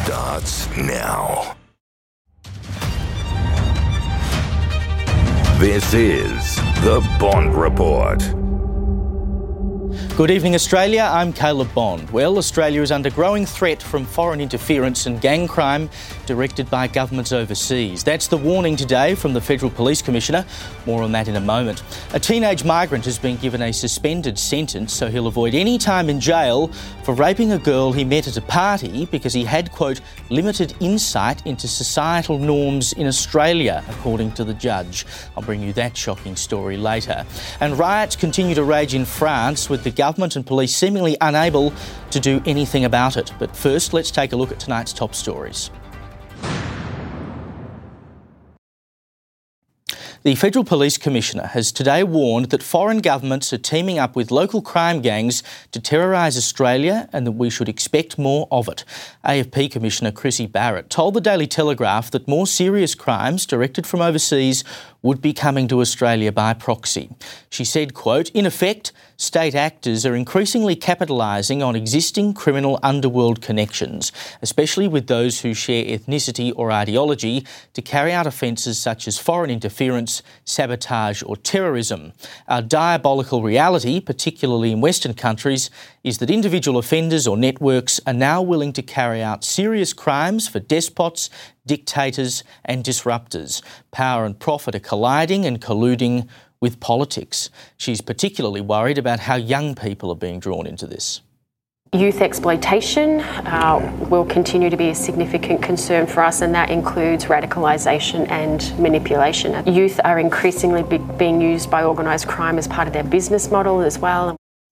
starts now. This is the Bond Report. Good evening, Australia. I'm Caleb Bond. Well, Australia is under growing threat from foreign interference and gang crime directed by governments overseas. That's the warning today from the Federal Police Commissioner. More on that in a moment. A teenage migrant has been given a suspended sentence so he'll avoid any time in jail for raping a girl he met at a party because he had, quote, limited insight into societal norms in Australia, according to the judge. I'll bring you that shocking story later. And riots continue to rage in France with the government and police seemingly unable to do anything about it. But first, let's take a look at tonight's top stories. The Federal Police Commissioner has today warned that foreign governments are teaming up with local crime gangs to terrorise Australia and that we should expect more of it. AFP Commissioner Chrissy Barrett told the Daily Telegraph that more serious crimes directed from overseas would be coming to Australia by proxy. She said, quote, in effect, state actors are increasingly capitalising on existing criminal underworld connections, especially with those who share ethnicity or ideology, to carry out offences such as foreign interference, sabotage or terrorism. Our diabolical reality, particularly in Western countries, is that individual offenders or networks are now willing to carry out serious crimes for despots, dictators and disruptors. Power and profit are colliding and colluding with politics. She's particularly worried about how young people are being drawn into this. Youth exploitation will continue to be a significant concern for us, and that includes radicalisation and manipulation. Youth are increasingly being used by organised crime as part of their business model as well.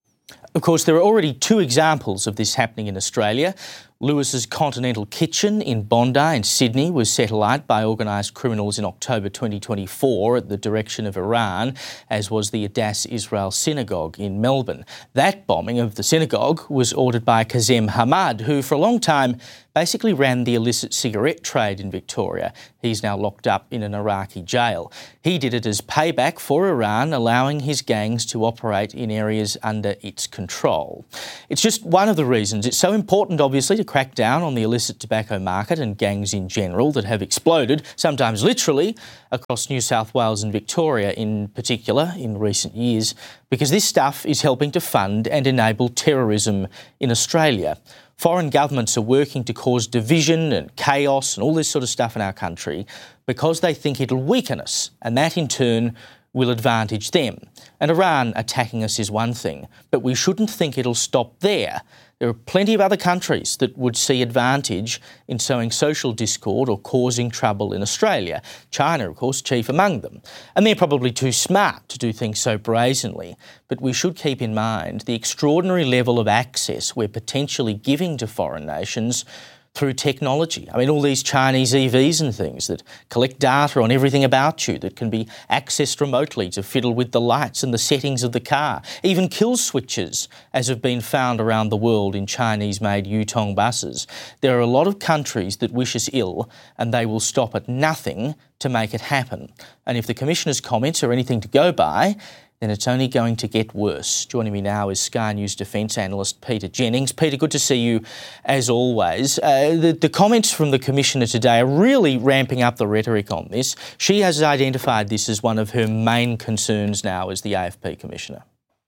Of course, there are already two examples of this happening in Australia. Lewis's Continental Kitchen in Bondi in Sydney was set alight by organised criminals in October 2024 at the direction of Iran, as was the Adass Israel Synagogue in Melbourne. That bombing of the synagogue was ordered by Kazem Hamad, who for a long time basically ran the illicit cigarette trade in Victoria. He's now locked up in an Iraqi jail. He did it as payback for Iran, allowing his gangs to operate in areas under its control. It's just one of the reasons it's so important, obviously, to crack down on the illicit tobacco market and gangs in general that have exploded, sometimes literally, across New South Wales and Victoria in particular in recent years, because this stuff is helping to fund and enable terrorism in Australia. Foreign governments are working to cause division and chaos and all this sort of stuff in our country because they think it'll weaken us, and that in turn will advantage them. And Iran attacking us is one thing, but we shouldn't think it'll stop there. There are plenty of other countries that would see advantage in sowing social discord or causing trouble in Australia. China, of course, chief among them. And they're probably too smart to do things so brazenly. But we should keep in mind the extraordinary level of access we're potentially giving to foreign nations through technology. I mean, all these Chinese EVs and things that collect data on everything about you that can be accessed remotely to fiddle with the lights and the settings of the car. Even kill switches, as have been found around the world in Chinese-made Yutong buses. There are a lot of countries that wish us ill, and they will stop at nothing to make it happen. And if the Commissioner's comments are anything to go by, then it's only going to get worse. Joining me now is Sky News defence analyst Peter Jennings. Peter, good to see you as always. The comments from the Commissioner today are really ramping up the rhetoric on this. She has identified this as one of her main concerns now as the AFP Commissioner.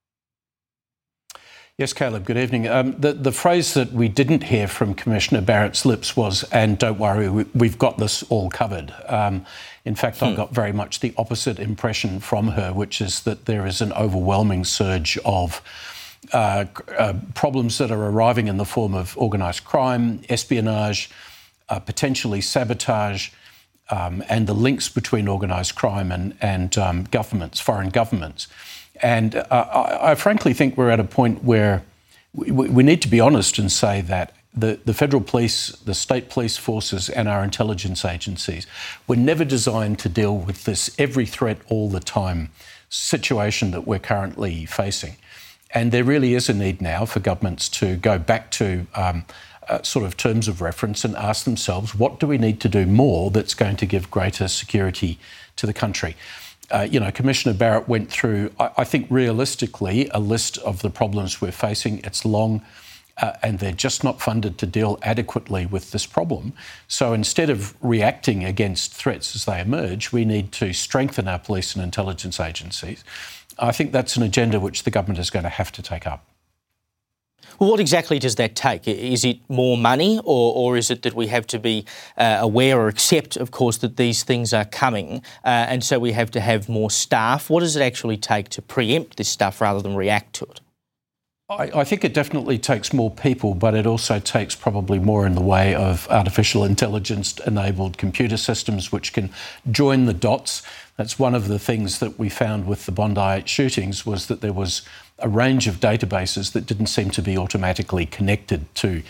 Yes, Caleb, good evening. The phrase that we didn't hear from Commissioner Barrett's lips was, and don't worry, we've got this all covered. In fact, I got very much the opposite impression from her, which is that there is an overwhelming surge of problems that are arriving in the form of organised crime, espionage, potentially sabotage, and the links between organised crime and governments, foreign governments. And I frankly think we're at a point where we need to be honest and say that the federal police, the state police forces and our intelligence agencies were never designed to deal with this every threat all the time situation that we're currently facing. And there really is a need now for governments to go back to sort of terms of reference and ask themselves, what do we need to do more that's going to give greater security to the country? Commissioner Barrett went through, I think realistically, a list of the problems we're facing. It's long. and they're just not funded to deal adequately with this problem. So instead of reacting against threats as they emerge, we need to strengthen our police and intelligence agencies. I think that's an agenda which the government is going to have to take up. Well, what exactly does that take? Is it more money, or is it that we have to be aware or accept, of course, that these things are coming, and so we have to have more staff? What does it actually take to preempt this stuff rather than react to it? I think it definitely takes more people, but it also takes probably more in the way of artificial intelligence-enabled computer systems which can join the dots. That's one of the things that we found with the Bondi shootings, was that there was a range of databases that didn't seem to be automatically connected to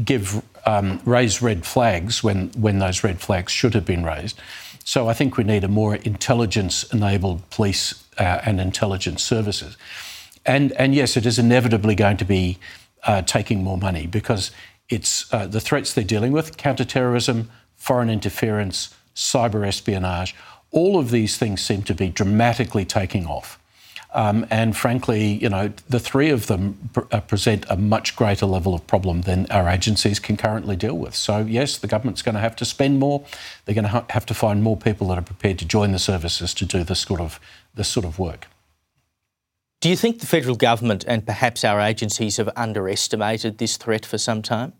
raise red flags when those red flags should have been raised. So I think we need a more intelligence-enabled police and intelligence services. And yes, it is inevitably going to be taking more money, because it's the threats they're dealing with: counterterrorism, foreign interference, cyber espionage. All of these things seem to be dramatically taking off. And frankly, the three of them present a much greater level of problem than our agencies can currently deal with. So yes, the government's going to have to spend more. They're going to have to find more people that are prepared to join the services to do this sort of work. Do you think the federal government and perhaps our agencies have underestimated this threat for some time?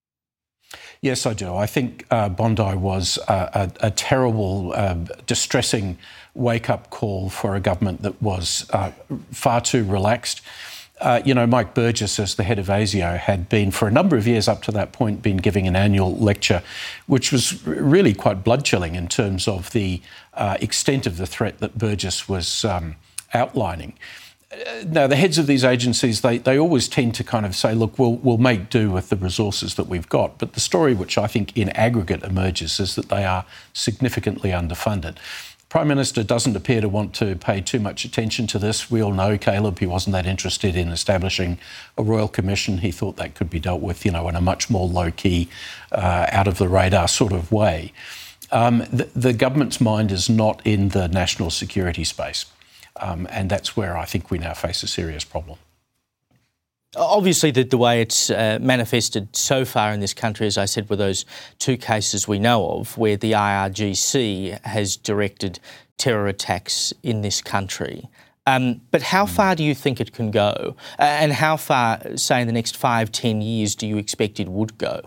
Yes, I do. I think Bondi was a terrible, distressing wake-up call for a government that was far too relaxed. Mike Burgess, as the head of ASIO, had been, for a number of years up to that point, been giving an annual lecture, which was really quite blood-chilling in terms of the extent of the threat that Burgess was outlining. Now, the heads of these agencies, they always tend to kind of say, look, we'll make do with the resources that we've got. But the story which I think in aggregate emerges is that they are significantly underfunded. The Prime Minister doesn't appear to want to pay too much attention to this. We all know Caleb, he wasn't that interested in establishing a Royal Commission. He thought that could be dealt with, in a much more low-key, out-of-the-radar sort of way. The government's mind is not in the national security space. And that's where I think we now face a serious problem. Obviously, the way it's manifested so far in this country, as I said, were those two cases we know of where the IRGC has directed terror attacks in this country. But how far do you think it can go? And how far, say, in the next 5-10 years, do you expect it would go?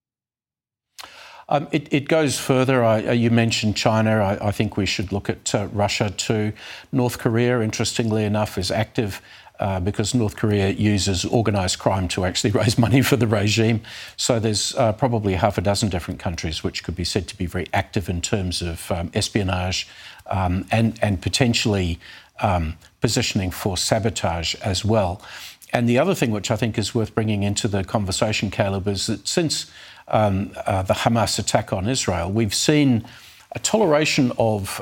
It goes further. You mentioned China. I think we should look at Russia too. North Korea, interestingly enough, is active because North Korea uses organised crime to actually raise money for the regime. So there's probably half a dozen different countries which could be said to be very active in terms of espionage and potentially positioning for sabotage as well. And the other thing which I think is worth bringing into the conversation, Caleb, is that since the Hamas attack on Israel, we've seen a toleration of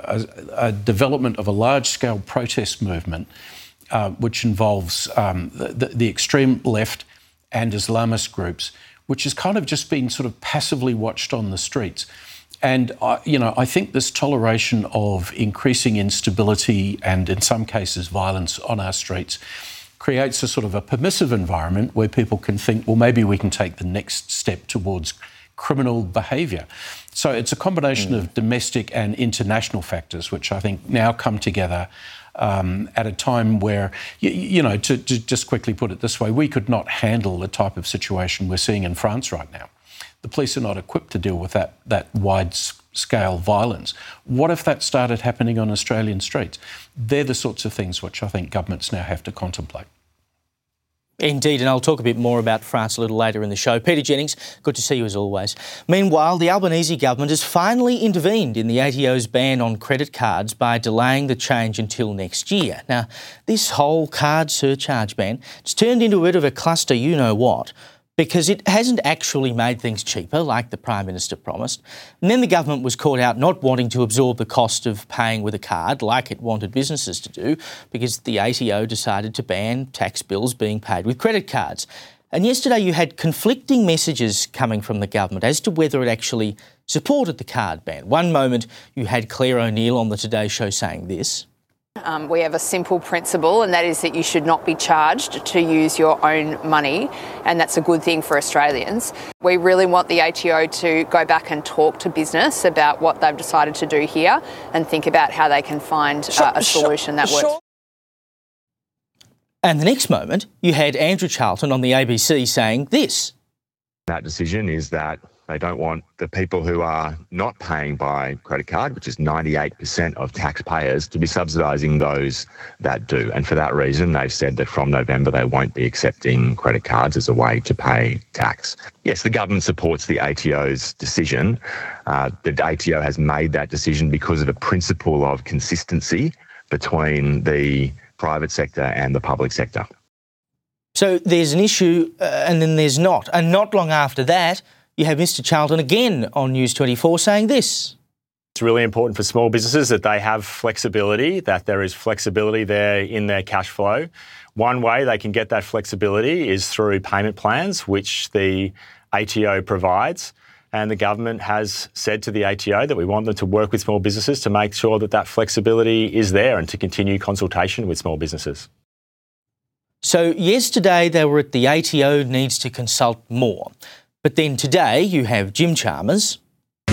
a development of a large-scale protest movement which involves the extreme left and Islamist groups, which has kind of just been sort of passively watched on the streets. And, I think this toleration of increasing instability and, in some cases, violence on our streets creates a sort of a permissive environment where people can think, well, maybe we can take the next step towards criminal behaviour. So it's a combination of domestic and international factors, which I think now come together at a time where, to just quickly put it this way, we could not handle the type of situation we're seeing in France right now. The police are not equipped to deal with that wide-scale violence. What if that started happening on Australian streets? They're the sorts of things which I think governments now have to contemplate. Indeed, and I'll talk a bit more about France a little later in the show. Peter Jennings, good to see you as always. Meanwhile, the Albanese government has finally intervened in the ATO's ban on credit cards by delaying the change until next year. Now, this whole card surcharge ban has turned into a bit of a cluster you-know-what, because it hasn't actually made things cheaper, like the Prime Minister promised. And then the government was caught out not wanting to absorb the cost of paying with a card, like it wanted businesses to do, because the ATO decided to ban tax bills being paid with credit cards. And yesterday you had conflicting messages coming from the government as to whether it actually supported the card ban. One moment you had Claire O'Neill on the Today Show saying this. We have a simple principle, and that is that you should not be charged to use your own money, and that's a good thing for Australians. We really want the ATO to go back and talk to business about what they've decided to do here and think about how they can find a solution that works. And the next moment, you had Andrew Charlton on the ABC saying this. That decision is that they don't want the people who are not paying by credit card, which is 98% of taxpayers, to be subsidising those that do. And for that reason, they've said that from November they won't be accepting credit cards as a way to pay tax. Yes, the government supports the ATO's decision. The ATO has made that decision because of a principle of consistency between the private sector and the public sector. So there's an issue and then there's not. And not long after that, you have Mr Charlton again on News 24 saying this. It's really important for small businesses that they have flexibility, that there is flexibility there in their cash flow. One way they can get that flexibility is through payment plans, which the ATO provides. And the government has said to the ATO that we want them to work with small businesses to make sure that that flexibility is there and to continue consultation with small businesses. So yesterday they were at the ATO needs to consult more. But then today you have Jim Chalmers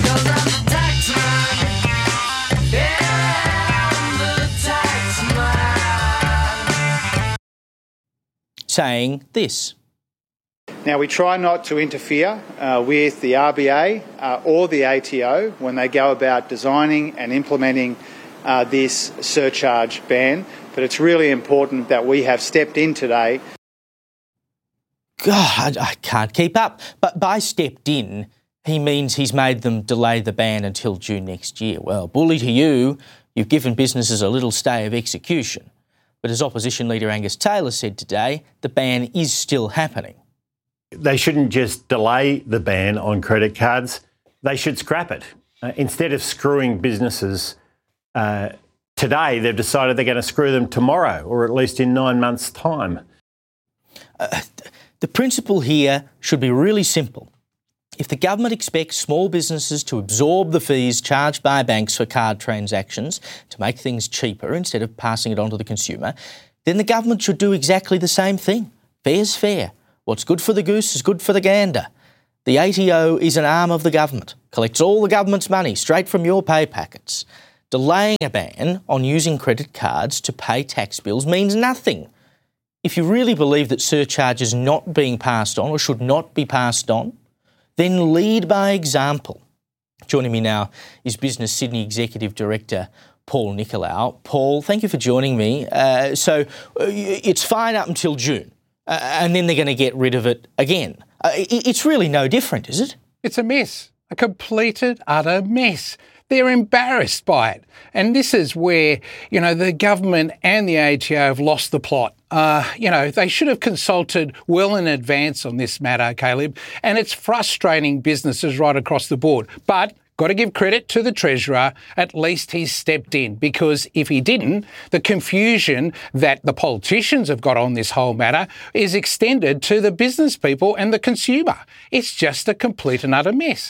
saying this. Now, we try not to interfere with the RBA or the ATO when they go about designing and implementing this surcharge ban, but it's really important that we have stepped in today. God, I can't keep up. But by stepped in, he means he's made them delay the ban until June next year. Well, bully to you, you've given businesses a little stay of execution. But as Opposition Leader Angus Taylor said today, the ban is still happening. They shouldn't just delay the ban on credit cards, they should scrap it. Instead of screwing businesses today, they've decided they're going to screw them tomorrow, or at least in 9 months' time. The principle here should be really simple. If the government expects small businesses to absorb the fees charged by banks for card transactions to make things cheaper instead of passing it on to the consumer, then the government should do exactly the same thing. Fair's fair. What's good for the goose is good for the gander. The ATO is an arm of the government, collects all the government's money straight from your pay packets. Delaying a ban on using credit cards to pay tax bills means nothing. If you really believe that surcharge is not being passed on or should not be passed on, then lead by example. Joining me now is Business Sydney Executive Director Paul Nicolau. Paul, thank you for joining me. So it's fine up until June, and then they're going to get rid of it again. It's really no different, is it? It's a mess, a completed, utter mess. They're embarrassed by it. And this is where, the government and the ATO have lost the plot. They should have consulted well in advance on this matter, Caleb, and it's frustrating businesses right across the board. But got to give credit to the Treasurer, at least he's stepped in, because if he didn't, the confusion that the politicians have got on this whole matter is extended to the business people and the consumer. It's just a complete and utter mess.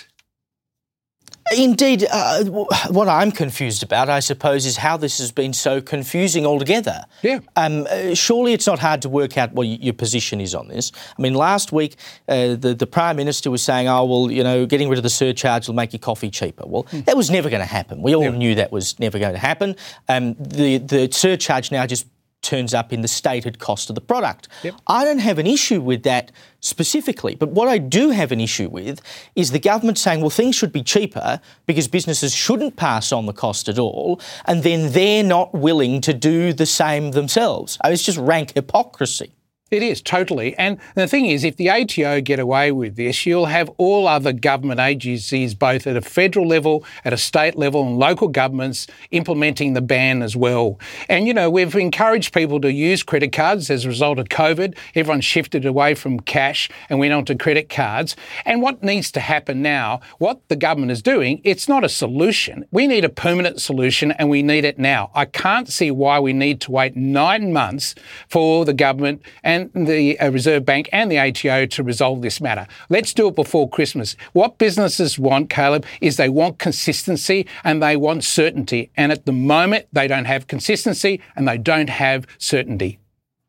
Indeed, what I'm confused about, I suppose, is how this has been so confusing altogether. Yeah. Surely it's not hard to work out what your position is on this. I mean, last week the Prime Minister was saying, getting rid of the surcharge will make your coffee cheaper. Well, that was never going to happen. We all knew that was never going to happen. The surcharge now just turns up in the stated cost of the product. Yep. I don't have an issue with that specifically, but what I do have an issue with is the government saying, well, things should be cheaper because businesses shouldn't pass on the cost at all, and then they're not willing to do the same themselves. It's just rank hypocrisy. It is, totally. And the thing is, if the ATO get away with this, you'll have all other government agencies, both at a federal level, at a state level, and local governments implementing the ban as well. And, we've encouraged people to use credit cards as a result of COVID. Everyone shifted away from cash and went on to credit cards. And what needs to happen now, what the government is doing, it's not a solution. We need a permanent solution, and we need it now. I can't see why we need to wait 9 months for the government and and the Reserve Bank and the ATO to resolve this matter. Let's do it before Christmas. What businesses want, Caleb, is they want consistency and they want certainty. And at the moment, they don't have consistency and they don't have certainty.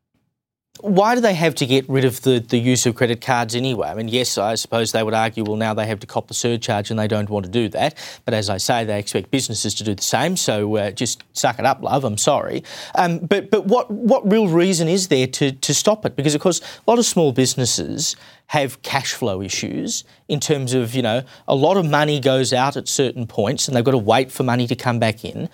Why do they have to get rid of the use of credit cards anyway? I mean, yes, I suppose they would argue, well, now they have to cop the surcharge and they don't want to do that. But as I say, they expect businesses to do the same. So just suck it up, love. I'm sorry. But what real reason is there to stop it? Because, of course, a lot of small businesses have cash flow issues in terms of, you know, a lot of money goes out at certain points and they've got to wait for money to come back in.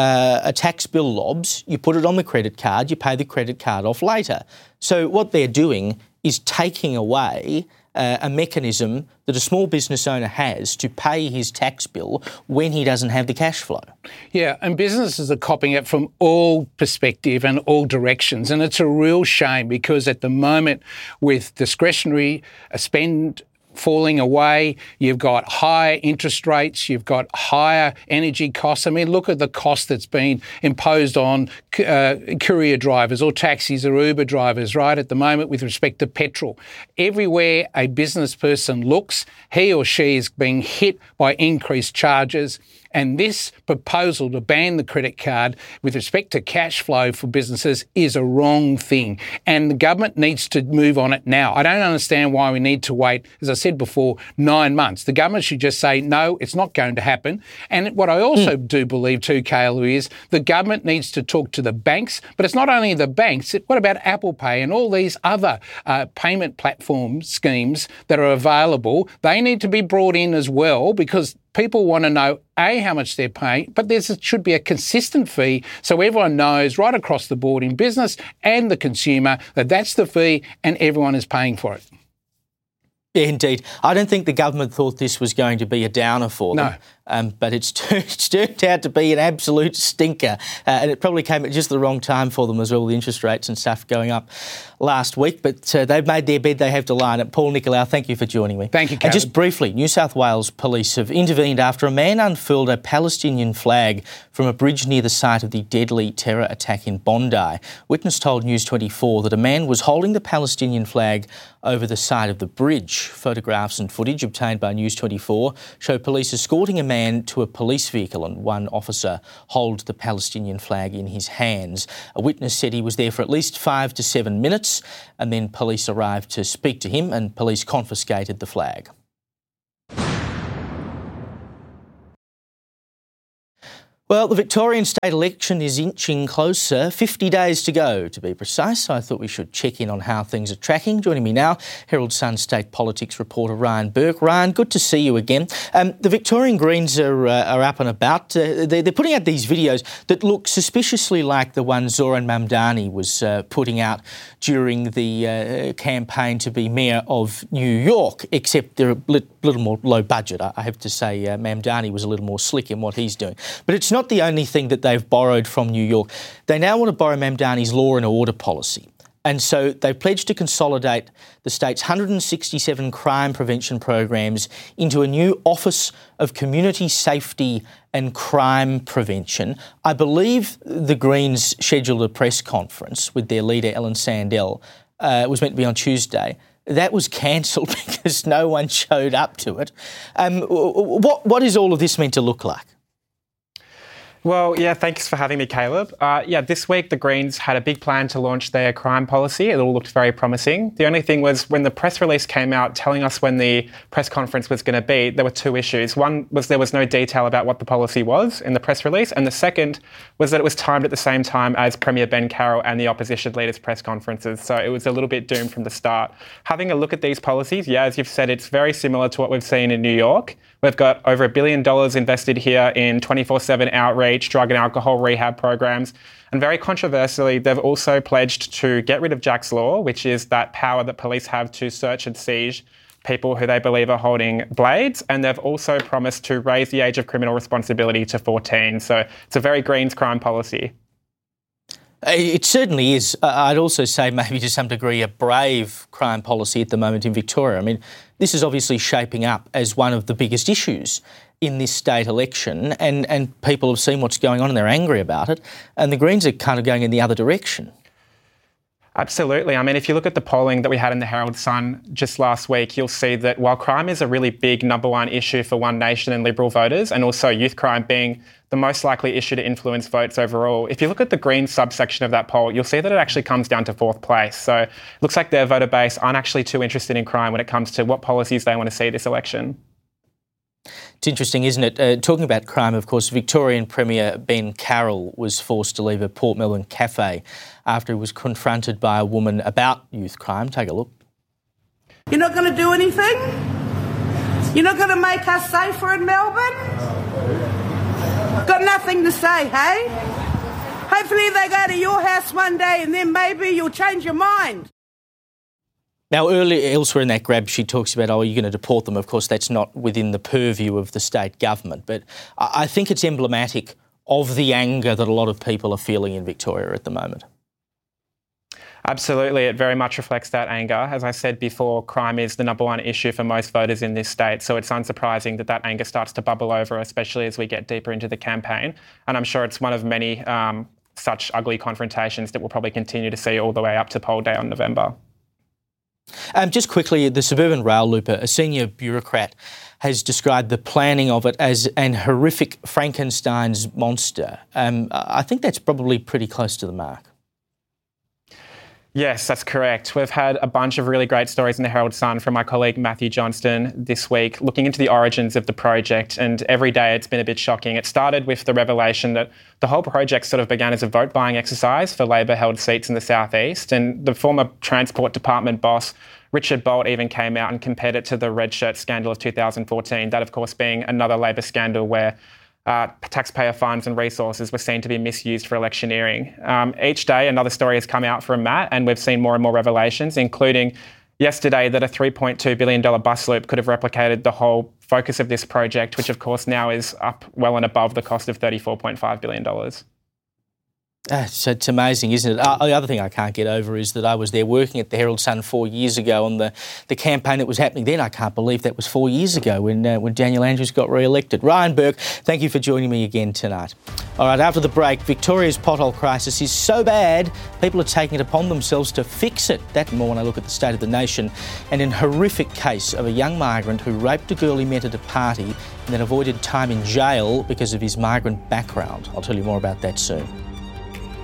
A tax bill lobs, you put it on the credit card, you pay the credit card off later. So what they're doing is taking away a mechanism that a small business owner has to pay his tax bill when he doesn't have the cash flow. Yeah, and businesses are copying it from all perspective and all directions. And it's a real shame because at the moment with discretionary spend falling away, you've got higher interest rates, you've got higher energy costs. I mean, look at the cost that's been imposed on courier drivers or taxis or Uber drivers, right, at the moment with respect to petrol. Everywhere a business person looks, he or she is being hit by increased charges. And this proposal to ban the credit card with respect to cash flow for businesses is a wrong thing. And the government needs to move on it now. I don't understand why we need to wait, as I said before, 9 months. The government should just say, no, it's not going to happen. And what I also do believe too, Kayla, is the government needs to talk to the banks. But it's not only the banks. What about Apple Pay and all these other payment platform schemes that are available? They need to be brought in as well because people want to know, A, how much they're paying, but there should be a consistent fee so everyone knows right across the board in business and the consumer that that's the fee and everyone is paying for it. Yeah, indeed. I don't think the government thought this was going to be a downer for them. No. But it's turned out to be an absolute stinker. And it probably came at just the wrong time for them as well, the interest rates and stuff going up last week. But they've made their bed, they have to lie in it. Paul Nicolau, thank you for joining me. Thank you, Caleb. And just briefly, New South Wales police have intervened after a man unfurled a Palestinian flag from a bridge near the site of the deadly terror attack in Bondi. Witness told News 24 that a man was holding the Palestinian flag over the side of the bridge. Photographs and footage obtained by News 24 show police escorting a man to a police vehicle and one officer holds the Palestinian flag in his hands. A witness said he was there for at least 5 to 7 minutes and then police arrived to speak to him and police confiscated the flag. Well, the Victorian state election is inching closer. 50 days to go, to be precise. I thought we should check in on how things are tracking. Joining me now, Herald Sun state politics reporter Ryan Burke. Ryan, good to see you again. The Victorian Greens are up and about. They're putting out these videos that look suspiciously like the one Zoran Mamdani was putting out during the campaign to be mayor of New York, except they're a little more low budget. I have to say Mamdani was a little more slick in what he's doing. But it's not the only thing that they've borrowed from New York. They now want to borrow Mamdani's law and order policy. And so they pledged to consolidate the state's 167 crime prevention programs into a new Office of Community Safety and Crime Prevention. I believe the Greens scheduled a press conference with their leader, Ellen Sandell. It was meant to be on Tuesday. That was cancelled because no one showed up to it. What is all of this meant to look like? Well, yeah, thanks for having me, Caleb. This week the Greens had a big plan to launch their crime policy. It all looked very promising. The only thing was when the press release came out telling us when the press conference was going to be, there were two issues. One was there was no detail about what the policy was in the press release, and the second was that it was timed at the same time as Premier Ben Carroll and the opposition leaders' press conferences, so it was a little bit doomed from the start. Having a look at these policies, yeah, as you've said, it's very similar to what we've seen in New York. We've got over $1 billion invested here in 24/7 outreach, drug and alcohol rehab programs. And very controversially, they've also pledged to get rid of Jack's Law, which is that power that police have to search and seize people who they believe are holding blades. And they've also promised to raise the age of criminal responsibility to 14. So it's a very Greens crime policy. It certainly is. I'd also say maybe to some degree a brave crime policy at the moment in Victoria. I mean, this is obviously shaping up as one of the biggest issues in this state election and people have seen what's going on and they're angry about it and the Greens are kind of going in the other direction. Absolutely. I mean, if you look at the polling that we had in the Herald Sun just last week, you'll see that while crime is a really big number one issue for One Nation and Liberal voters, and also youth crime being the most likely issue to influence votes overall, if you look at the Green subsection of that poll, you'll see that it actually comes down to fourth place. So it looks like their voter base aren't actually too interested in crime when it comes to what policies they want to see this election. It's interesting, isn't it? Talking about crime, of course, Victorian Premier Ben Carroll was forced to leave a Port Melbourne cafe after he was confronted by a woman about youth crime. Take a look. You're not going to do anything? You're not going to make us safer in Melbourne? Got nothing to say, hey? Hopefully they go to your house one day and then maybe you'll change your mind. Now, elsewhere in that grab, she talks about, you're going to deport them. Of course, that's not within the purview of the state government. But I think it's emblematic of the anger that a lot of people are feeling in Victoria at the moment. Absolutely. It very much reflects that anger. As I said before, crime is the number one issue for most voters in this state. So it's unsurprising that that anger starts to bubble over, especially as we get deeper into the campaign. And I'm sure it's one of many such ugly confrontations that we'll probably continue to see all the way up to poll day on November. Just quickly, the Suburban Rail Loop, a senior bureaucrat has described the planning of it as an horrific Frankenstein's monster. I think that's probably pretty close to the mark. Yes, that's correct. We've had a bunch of really great stories in the Herald Sun from my colleague Matthew Johnston this week, looking into the origins of the project, and every day it's been a bit shocking. It started with the revelation that the whole project sort of began as a vote-buying exercise for Labor-held seats in the southeast, and the former Transport Department boss, Richard Bolt, even came out and compared it to the red shirt scandal of 2014, that of course being another Labor scandal where taxpayer funds and resources were seen to be misused for electioneering. Each day, another story has come out from Matt, and we've seen more and more revelations, including yesterday that a $3.2 billion bus loop could have replicated the whole focus of this project, which of course now is up well and above the cost of $34.5 billion. So it's amazing, isn't it? The other thing I can't get over is that I was there working at the Herald Sun 4 years ago on the campaign that was happening then. I can't believe that was 4 years ago when Daniel Andrews got re-elected. Ryan Burke, thank you for joining me again tonight. All right, after the break, Victoria's pothole crisis is so bad, people are taking it upon themselves to fix it. That and more when I look at the state of the nation. And an horrific case of a young migrant who raped a girl he met at a party and then avoided time in jail because of his migrant background. I'll tell you more about that soon.